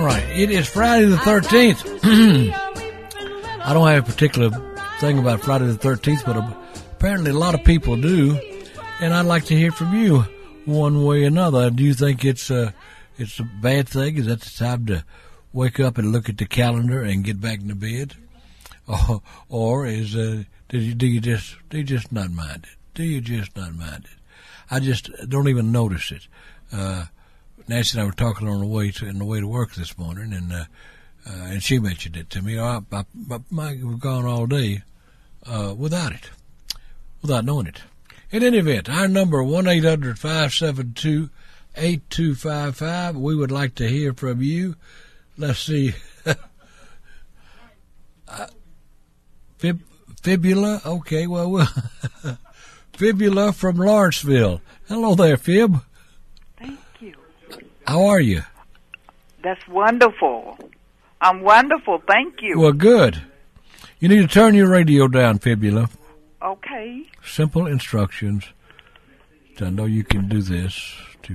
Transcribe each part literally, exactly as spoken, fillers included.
right. It is Friday the thirteenth. I don't have a particular thing about Friday the thirteenth, but apparently a lot of people do. And I'd like to hear from you one way or another. Do you think it's a, it's a bad thing? Is that the time to wake up and look at the calendar and get back into bed? Or, or is uh, do you, do you just do you just not mind it? Do you just not mind it? I just don't even notice it. Uh, Nancy and I were talking on the way to on the way to work this morning, and uh, uh, and she mentioned it to me. I, I, I might have gone all day uh, without it, without knowing it. In any event, our number one eight hundred five seven two eight two five five. We would like to hear from you. Let's see. uh, fib, fibula, okay. Well, we'll Fibula from Lawrenceville. Hello there, Fib. Thank you. How are you? That's wonderful. I'm wonderful. Thank you. Well, good. You need to turn your radio down, Fibula. Okay. Simple instructions. I know you can do this.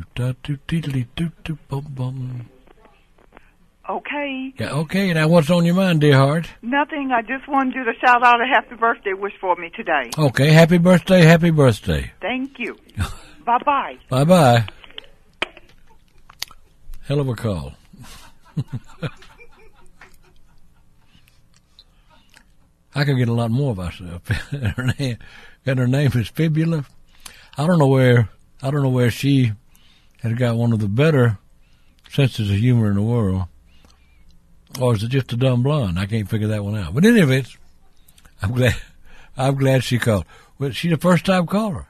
Okay. Yeah, okay. Now, what's on your mind, dear heart? Nothing. I just wanted you to shout out a happy birthday wish for me today. Okay. Happy birthday. Happy birthday. Thank you. Bye-bye. Bye-bye. Hell of a call. I could get a lot more of myself. her name, and her name is Fibula. I don't know where. I don't know where she has got one of the better senses of humor in the world, or is it just a dumb blonde? I can't figure that one out. But in any event, I'm glad. I'm glad she called. Well, she's a first-time caller.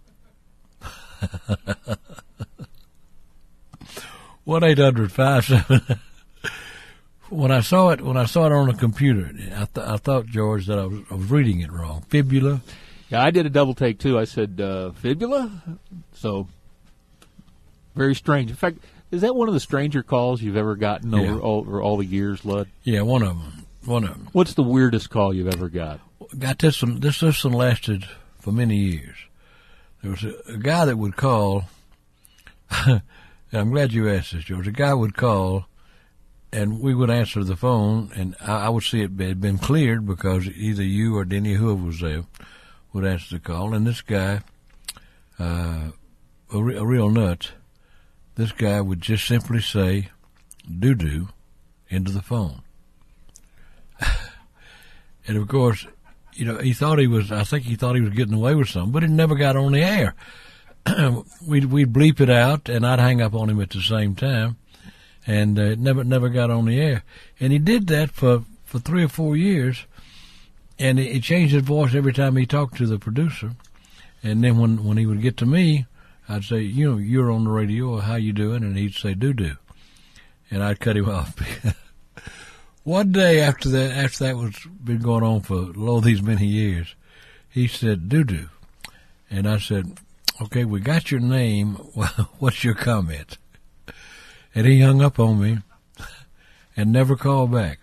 One eight hundred five seven. When I saw it, when I saw it on the computer, I, th- I thought, George, that I was, I was reading it wrong. Fibula. Yeah, I did a double take too. I said uh, fibula. So very strange. In fact, is that one of the stranger calls you've ever gotten Yeah. over, all, over all the years, Lud? Yeah, one of them. One of them. What's the weirdest call you've ever got? Got this one. This this one lasted for many years. There was a, a guy that would call. And I'm glad you asked this, George. A guy would call, and we would answer the phone, and I, I would see it had been cleared because either you or Denny, whoever was there, would answer the call. And this guy, uh, a, re- a real nut, this guy would just simply say, doo-doo, into the phone. And, of course, you know, he thought he was, I think he thought he was getting away with something, but it never got on the air. we'd, we'd bleep it out, and I'd hang up on him at the same time, and uh, it never never got on the air. And he did that for, for three or four years, and he, he changed his voice every time he talked to the producer. And then when, when he would get to me, I'd say, you know, you're on the radio, how you doing? And he'd say, doo-doo. And I'd cut him off. One day after that, after that was been going on for lo these many years, he said, doo-doo. And I said, okay, we got your name. What's your comment? And he hung up on me and never called back.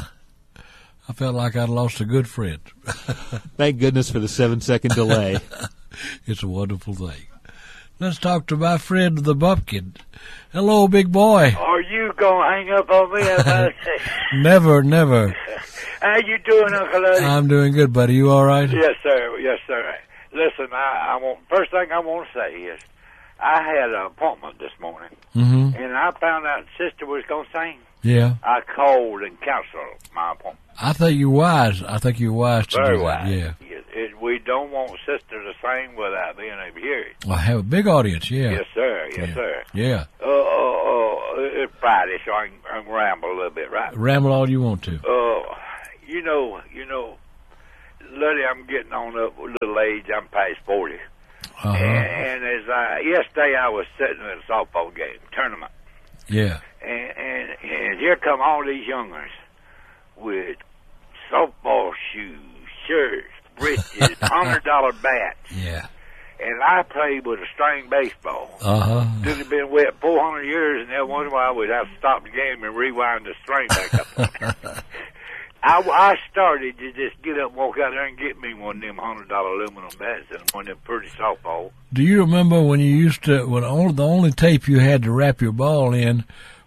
I felt like I'd lost a good friend. Thank goodness for the seven-second delay. It's a wonderful thing. Let's talk to my friend, the Bumpkin. Hello, big boy. Are you going to hang up on me? Never, never. How you doing, Uncle Luddy? I'm doing good, buddy. You all right? Yes, sir. Yes, sir. Listen, I, I want, first thing I want to say is I had an appointment this morning, Mm-hmm. and I found out Sister was going to sing. Yeah. I called and canceled my appointment. I think you're wise. I think you're wise to Very do wise. that. Yeah. Yes, it, we don't want Sister to sing without being able to hear it. Well, I have a big audience, yeah. Yes, sir. Yes, yeah. sir. Yeah. Uh, uh, uh, it's Friday, so I can, I can ramble a little bit, right? Ramble all you want to. Uh, you know, you know, Luddy, I'm getting on up with a little age. I'm past forty. Uh-huh. And, and as I, yesterday I was sitting at a softball game, tournament. Yeah. And, and, and here come all these youngers with softball shoes, shirts, breeches, hundred dollar bats. Yeah. And I played with a string baseball. Uh-huh. It had been wet four hundred years, and every once in a while we'd have to stop the game and rewind the string back up. I, I started to just get up and walk out there and get me one of them hundred dollar aluminum bats and one of them pretty softball. Do you remember when you used to, when only, the only tape you had to wrap your ball in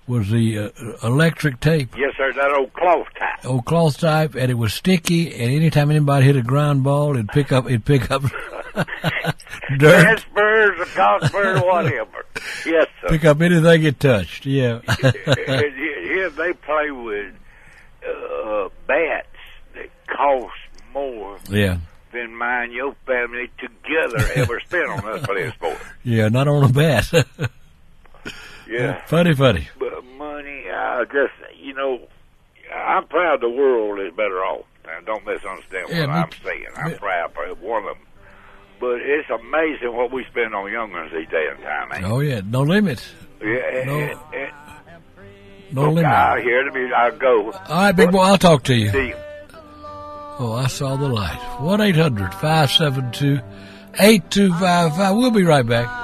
was the uh, electric tape. Yes, sir, that old cloth type. Old cloth type, and it was sticky, and anytime anybody hit a ground ball, it'd pick up, it'd pick up dirt. Pittsburghs or Cotsburg, whatever. Yes, sir. Pick up anything it touched, yeah. And here they play with uh, bats that cost more Yeah. than mine, your family together ever spent on us playing sports. Yeah, not on a bat. Yeah. Funny, funny. But money, I just, you know, I'm proud the world is better off. Now, don't misunderstand Yeah, what me I'm t- saying. I'm yeah. proud for one of them. But it's amazing what we spend on young ones these days and time, ain't it? Oh, yeah, no limits. Yeah, No. and, and, No okay, limit. I'll hear the music. I'll go. All right, big boy, I'll talk to you. See you. Oh, I saw the light. one eight hundred five seven two eight two five five. We'll be right back.